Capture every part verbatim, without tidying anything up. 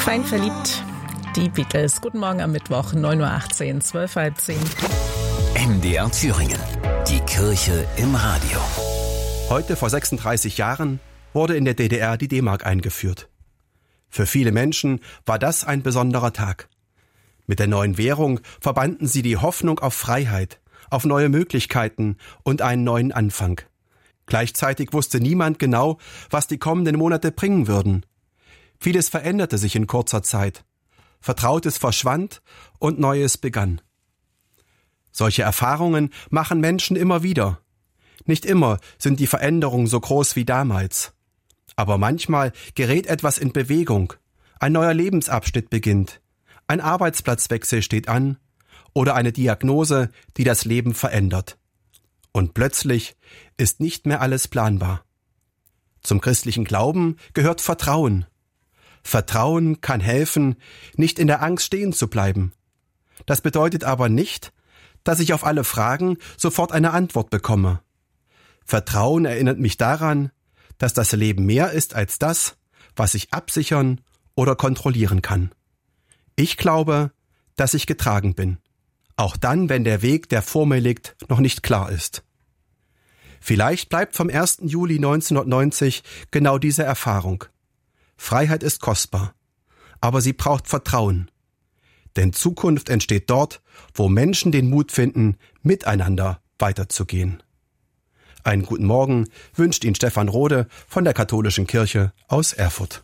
Fein verliebt, die Beatles. Guten Morgen am Mittwoch, neun Uhr achtzehn, zwölf Uhr halb zehn. M D R Thüringen, die Kirche im Radio. Heute vor sechsunddreißig Jahren wurde in der D D R die D-Mark eingeführt. Für viele Menschen war das ein besonderer Tag. Mit der neuen Währung verbanden sie die Hoffnung auf Freiheit, auf neue Möglichkeiten und einen neuen Anfang. Gleichzeitig wusste niemand genau, was die kommenden Monate bringen würden. Vieles veränderte sich in kurzer Zeit. Vertrautes verschwand und Neues begann. Solche Erfahrungen machen Menschen immer wieder. Nicht immer sind die Veränderungen so groß wie damals. Aber manchmal gerät etwas in Bewegung. Ein neuer Lebensabschnitt beginnt. Ein Arbeitsplatzwechsel steht an oder eine Diagnose, die das Leben verändert. Und plötzlich ist nicht mehr alles planbar. Zum christlichen Glauben gehört Vertrauen. Vertrauen kann helfen, nicht in der Angst stehen zu bleiben. Das bedeutet aber nicht, dass ich auf alle Fragen sofort eine Antwort bekomme. Vertrauen erinnert mich daran, dass das Leben mehr ist als das, was ich absichern oder kontrollieren kann. Ich glaube, dass ich getragen bin, auch dann, wenn der Weg, der vor mir liegt, noch nicht klar ist. Vielleicht bleibt vom ersten Juli neunzehnhundertneunzig genau diese Erfahrung. Freiheit ist kostbar, aber sie braucht Vertrauen. Denn Zukunft entsteht dort, wo Menschen den Mut finden, miteinander weiterzugehen. Einen guten Morgen wünscht Ihnen Stefan Rode von der Katholischen Kirche aus Erfurt.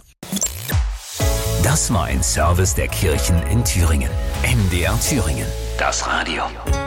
Das war ein Service der Kirchen in Thüringen. M D R Thüringen, das Radio.